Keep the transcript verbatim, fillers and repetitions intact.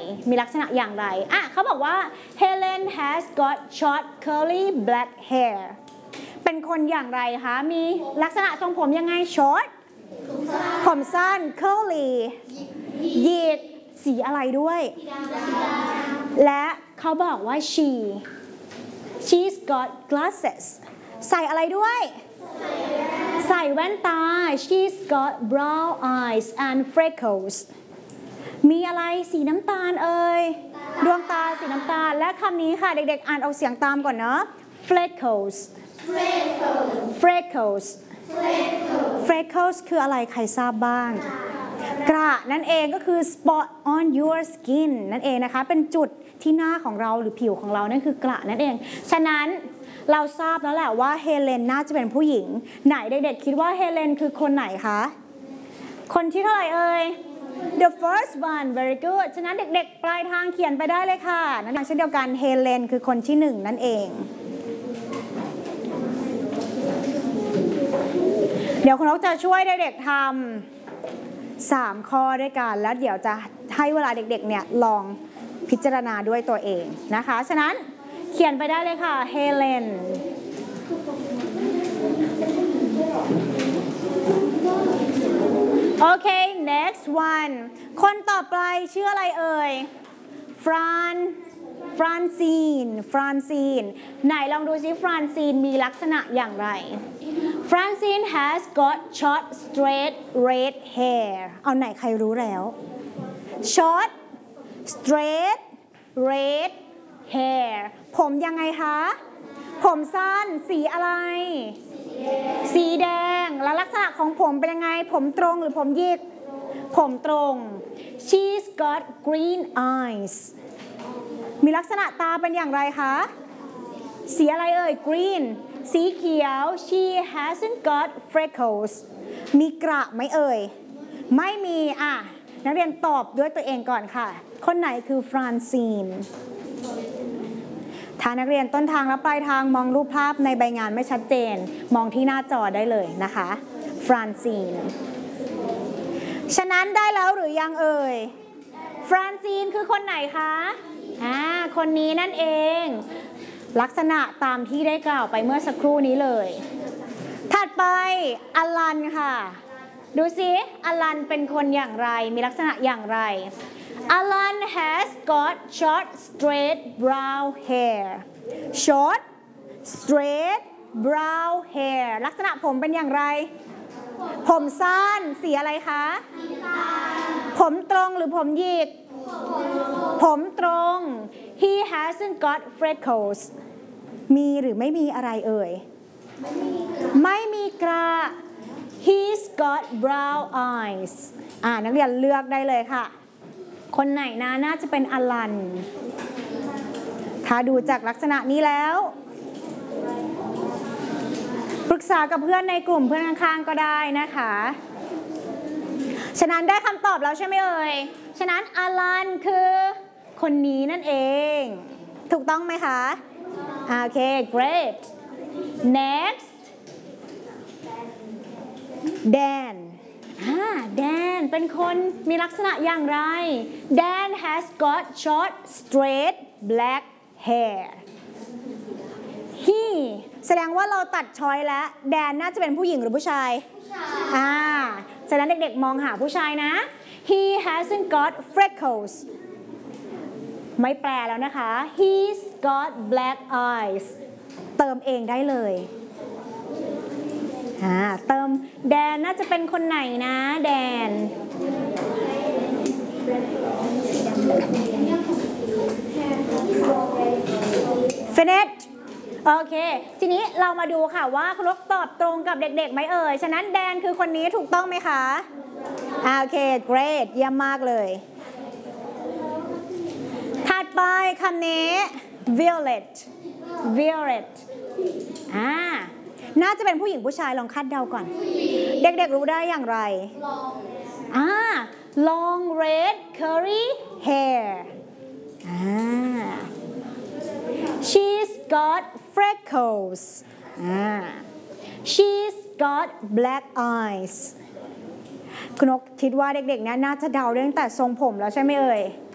มีลักษณะอย่างไรอ่ะเขาบอกว่า Helen has got short curly black hair เป็นคนอย่างไรคะมีลักษณะทรงผมยังไง short ผมสั้น curly หยิกสีอะไรด้วยและเขาบอกว่า she she's got glasses ใส่อะไรด้วยใส่แว่นตา she's got brown eyes and freckles มีอะไรสีน้ำตาลเอ่ยดวงตาสีน้ำตาลและคำนี้ค่ะเด็กๆอ่านออกเสียงตามก่อนเนาะ freckles freckles freckles คืออะไรใครทราบบ้างกระนั่นเองก็คือ spot on your skin นั่นเองนะคะเป็นจุดที่หน้าของเราหรือผิวของเรานั่นคือกระนั่นเองฉะนั้นเราทราบแล้วแหละว่าเฮเลนน่าจะเป็นผู้หญิงไหนเด็กๆคิดว่าเฮเลนคือคนไหนคะคนที่เท่าไหร่เอ่ย the first one very good ฉะนั้นเด็กๆปลายทางเขียนไปได้เลยค่ะนั่นเองเช่นเดียวกันเฮเลนคือคนที่หนึ่งนั่นเองเดี๋ยวคุณนกจะช่วยเด็กๆทำสามข้อด้วยกันแล้วเดี๋ยวจะให้เวลาเด็กๆเนี่ยลองพิจารณาด้วยตัวเองนะคะฉะนั้นเขียนไปได้เลยค่ะเฮเลนโอเค next one คนต่อไปชื่ออะไรเอ่ยฟรานฟรานซีนฟรานซีนไหนลองดูซิฟรานซีนมีลักษณะอย่างไร Francine has got short straight red hair เอาไหนใครรู้แล้ว short straight red hair ผมยังไงคะผมสั้นสีอะไรสีแดงแล้วลักษณะของผมเป็นยังไงผมตรงหรือผมหยิกผมตรง she's got green eyes มีลักษณะตาเป็นอย่างไรคะสีอะไรเอ่ย green สีเขียว she hasn't got freckles มีกระไหมเอ่ยไม่มีอ่ะนักเรียนตอบด้วยตัวเองก่อนค่ะคนไหนคือฟรานซีนถ้านักเรียนต้นทางและปลายทางมองรูปภาพในใบงานไม่ชัดเจนมองที่หน้าจอได้เลยนะคะฟรานซีนฉะนั้นได้แล้วหรือยังเอ่ยฟรานซีนคือคนไหนคะอ่าคนนี้นั่นเองลักษณะตามที่ได้กล่าวไปเมื่อสักครู่นี้เลยถัดไปอลันค่ะดูสิอลันเป็นคนอย่างไรมีลักษณะอย่างไร Alan has got short straight brown hair short straight brown hair ลักษณะผมเป็นอย่างไรผมสั้นสีอะไรคะผมตรงหรือผมหยิกผมตรง He hasn't got freckles มีหรือไม่มีอะไรเอ่ยไม่มีกระ He's got brown eyes อ่านักเรียนเลือกได้เลยค่ะคนไหนนะน่าจะเป็นอลันถ้าดูจากลักษณะนี้แล้วปรึกษากับเพื่อนในกลุ่มเพื่อนข้างๆก็ได้นะคะฉะนั้นได้คำตอบแล้วใช่ไหมเอ่ยฉะนั้นอลันคือคนนี้นั่นเองถูกต้องไหมคะโอเค great next Dan อ่า Dan เป็นคนมีลักษณะอย่างไร Dan has got short straight black hair he แสดงว่าเราตัดช้อยแล้ว Dan น่าจะเป็นผู้หญิงหรือผู้ชายอ่าฉะนั้นเด็กๆมองหาผู้ชายนะ he hasn't got freckles ไม่แปลแล้วนะคะ he's got black eyes เติมเองได้เลยอ่าเติมแดนน่าจะเป็นคนไหนนะแดน finish โอเคทีนี้เรามาดูค่ะว่าคุณนกตอบตรงกับเด็กๆไหมเอ่ยฉะนั้นแดนคือคนนี้ถูกต้องไหมคะโอเค great เยี่ยมมากเลยถัดไปคำนี้ violet violet อ่าน่าจะเป็นผู้หญิงผู้ชายลองคาดเดาก่อนเด็กๆรู้ได้อย่างไรอ่า long red curly hair อ่า she's got freckles อ่า she's got black eyes คุณนกคิดว่าเด็กๆเนี่ยน่าจะเดาเรื่องแต่ทรงผมแล้วใช่ไหมเอ่ย